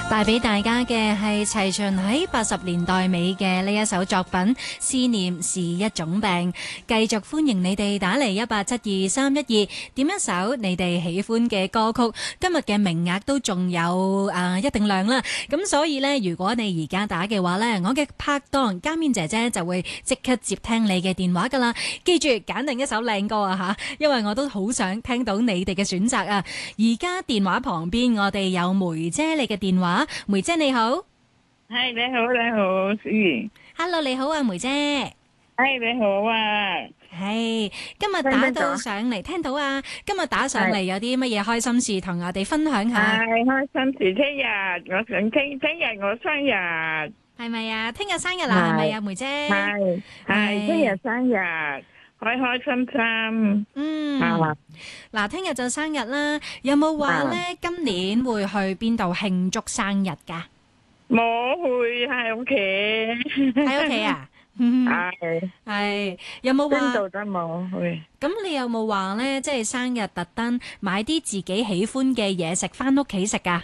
帶俾大家嘅係齊秦喺80年代尾嘅呢一首作品《思念是一種病》。繼續歡迎你哋打嚟1872312，點一首你哋喜歡嘅歌曲。今日嘅名額都仲有一定量啦，咁所以呢，如果你而家打嘅話呢，我嘅拍檔嘉面姐姐就會即刻接聽你嘅電話噶啦。記住揀定一首靚歌啊吓，因為我都好想聽到你哋嘅選擇啊。而家電話旁邊我哋有梅姐你嘅電話。梅姐你好， 係你好，你好，思妍。 Hello， 你好啊，梅姐。 係你好啊。 係今日打到上嚟，聽到啊。今日打上嚟有啲乜嘢開心事同我哋分享下？ 係開心事，聽日我想聽日我生日， 係咪啊？聽日生日啦，係咪啊，梅姐？ 係聽日生日，開開心心。 嗱，聽日就生日啦，有冇話咧今年會去邊度慶祝生日噶？ 冇去，喺屋企。 喺屋企啊？係有冇話邊度都冇去？ 咁你有冇話咧，即係生日特登買啲自己喜歡嘅嘢食翻屋企食噶？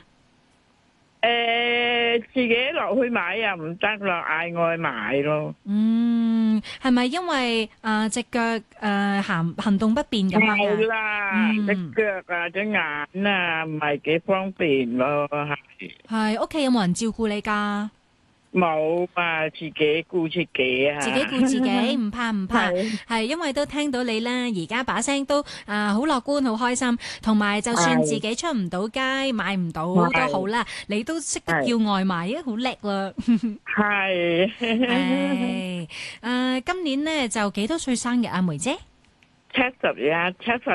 自己落去買又唔得咯，嗌外賣咯。 係咪因為隻腳行動不便咁樣？ 係啦，隻腳啊，隻眼啊，唔係幾方便咯。 係屋企有冇人照顧你噶？ 冇啊，自己顧自己啊！ 自己顧自己，唔怕唔怕，係因為都聽到你咧，而家把聲都好樂觀，好開心，同埋就算自己出唔到街，買唔到都好啦，你都識得叫外賣，好叻喎！ 係， 今年咧就幾多歲生日啊，梅姐 ？72啦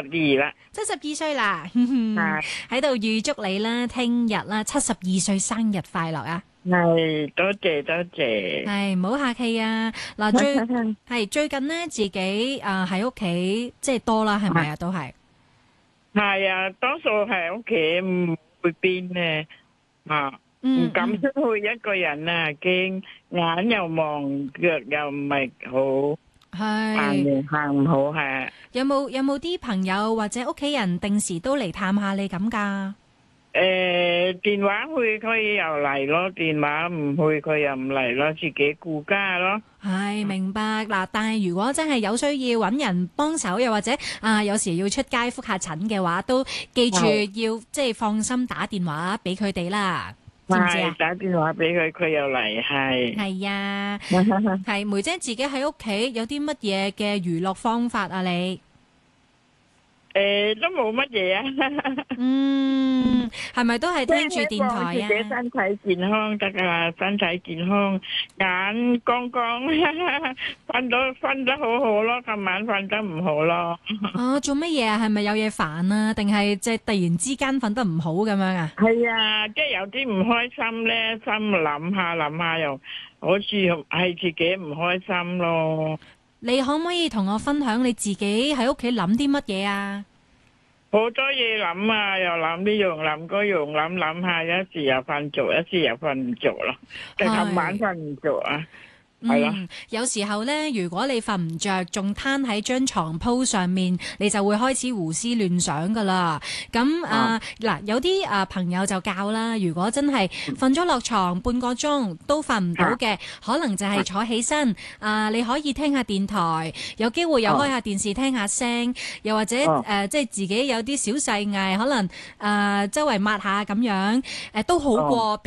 ，72歲啦，喺度預祝你啦，聽日啦72歲生日快樂啊！ 係，多謝多謝。 係，唔好客氣啊！嗱，最近咧自己喺屋企即係多啦，係咪啊？都係。係啊，多數喺屋企，唔去邊咧唔敢出去一個人啊，驚眼又望，腳又唔係好，行唔好係。 有冇啲朋友或者屋企人定時都嚟探下你咁噶？ 電話去佢又嚟咯，電話唔去佢又唔嚟咯，自己顧家咯。 係，明白嗱。但係如果真係有需要揾人幫手，又或者有時要出街覆下診嘅話，都記住要即係放心打電話俾佢哋啦，知唔知啊？ 打電話俾佢，佢又嚟， 係啊，係梅姐自己喺屋企有啲乜嘢嘅娛樂方法啊？你？ 都冇乜嘢啊。 係咪都係聽住電台啊？ 自己身體健康得噶，身體健康，眼光光，瞓得好好咯，今晚瞓得唔好咯。 做乜嘢啊？係咪有嘢煩啊？定係即係突然之間瞓得唔好咁樣啊？ 係啊，即係有啲唔開心咧，心諗下又好似係自己唔開心咯。 你可唔可以同我分享你自己喺屋企諗啲乜嘢啊？ 好多嘢諗啊，又諗呢樣諗嗰樣，諗下，一時又瞓着，一時又瞓唔着咯。就琴晚瞓唔着啊。 有時候咧，如果你瞓唔着，仲攤喺張床鋪上面，你就會開始胡思亂想噶啦。咁嗱，有啲朋友就教啦，如果真係瞓咗落床半個鐘都瞓唔到嘅，可能就係坐起身你可以聽下電台，有機會又開下電視聽下聲，又或者即係自己有啲小細藝，可能周圍抹下咁樣，都好過